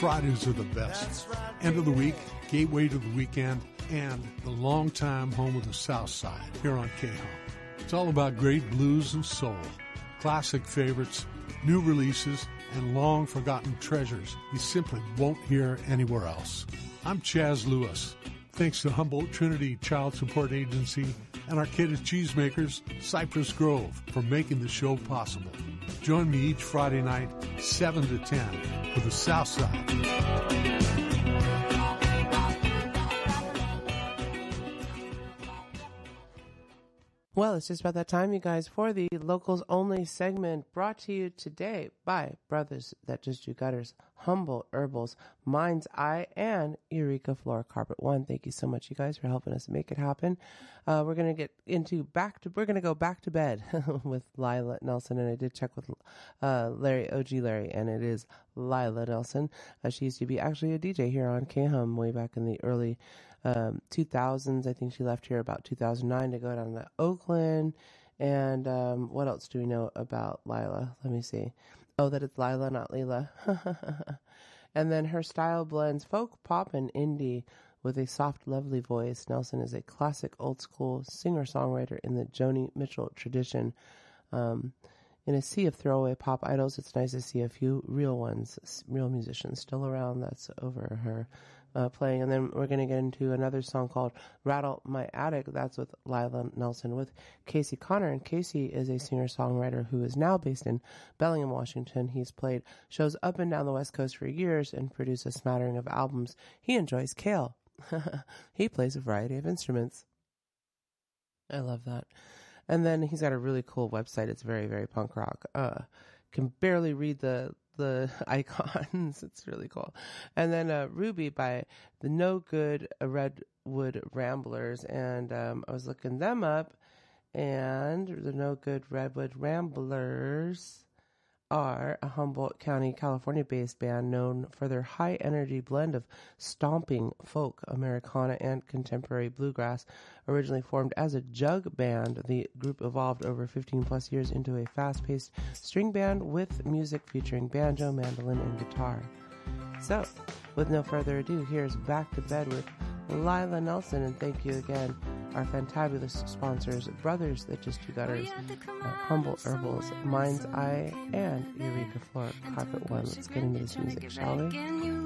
Fridays are the best. End of the week, gateway to the weekend, and the longtime home of the South Side here on K-Hum. It's all about great blues and soul, classic favorites, new releases, and long-forgotten treasures you simply won't hear anywhere else. I'm Chaz Lewis. Thanks to Humboldt Trinity Child Support Agency and Arcata Cheesemakers, Cypress Grove, for making the show possible. Join me each Friday night, 7 to 10, for the South Side. Well, it's just about that time, you guys, for the Locals Only segment brought to you today by Brothers That Just Do Gutters, Humboldt Herbals, Mind's Eye, and Eureka Floor Carpet One. Thank you so much, you guys, for helping us make it happen. We're going to go back to bed with Lila Nelson, and I did check with Larry, OG Larry, and it is Lila Nelson. She used to be actually a DJ here on K-Hum way back in the early 2000s. I think she left here about 2009 to go down to Oakland. And what else do we know about Lila? Let me see. Oh, that it's Lila, not Leela. And then her style blends folk, pop, and indie with a soft, lovely voice. Nelson is a classic old-school singer-songwriter in the Joni Mitchell tradition. In a sea of throwaway pop idols, it's nice to see a few real ones, real musicians still around. That's over her playing. And then we're going to get into another song called Rattle My Attic. That's with Lila Nelson with Casey Connor. And Casey is a singer-songwriter who is now based in Bellingham, Washington. He's played shows up and down the West Coast for years and produced a smattering of albums. He enjoys kale. He plays a variety of instruments. I love that. And then he's got a really cool website. It's very, very punk rock. Can barely read the icons. It's really cool. And then Ruby by the No Good Redwood Ramblers. And I was looking them up. And the No Good Redwood Ramblers are a Humboldt County, California-based band known for their high-energy blend of stomping folk, Americana, and contemporary bluegrass. Originally formed as a jug band, the group evolved over 15-plus years into a fast-paced string band with music featuring banjo, mandolin, and guitar. So, with no further ado, here's Back to Bed with Lila Nelson, and thank you again, our fantabulous sponsors, Brothers That Just Do Gutters, Humboldt Herbals, Mind's Eye, and Eureka Floor Carpet One. Let's get into this music, shall we?